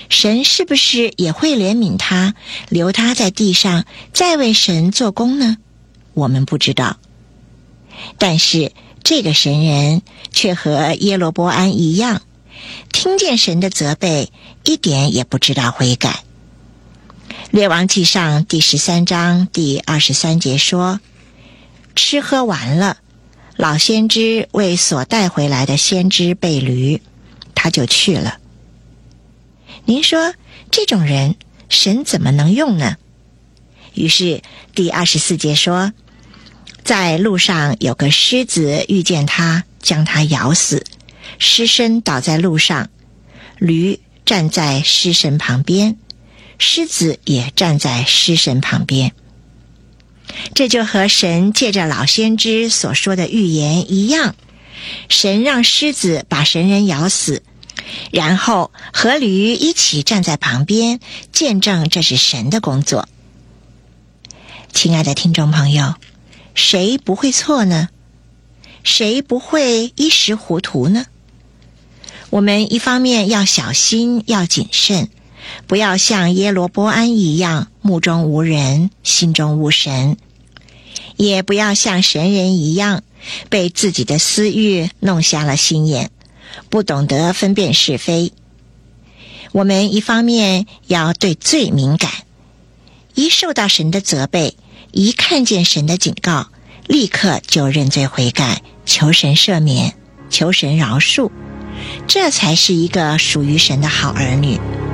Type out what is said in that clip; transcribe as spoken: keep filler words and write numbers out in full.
神是不是也会怜悯他，留他在地上，再为神做工呢？我们不知道。但是这个神人却和耶罗波安一样，听见神的责备，一点也不知道悔改。列王纪上第十三章第二十三节说，吃喝完了，老先知为所带回来的先知备驴，他就去了。您说这种人神怎么能用呢？于是第二十四节说，在路上有个狮子遇见他，将他咬死，尸身倒在路上，驴站在尸身旁边，狮子也站在尸身旁边。这就和神借着老先知所说的预言一样，神让狮子把神人咬死，然后和驴一起站在旁边，见证这是神的工作。亲爱的听众朋友，谁不会错呢？谁不会一时糊涂呢？我们一方面要小心，要谨慎，不要像耶罗波安一样目中无人，心中无神，也不要像神人一样被自己的私欲弄瞎了心眼，不懂得分辨是非。我们一方面要对罪敏感，一受到神的责备，一看见神的警告，立刻就认罪悔改，求神赦免，求神饶恕，这才是一个属于神的好儿女。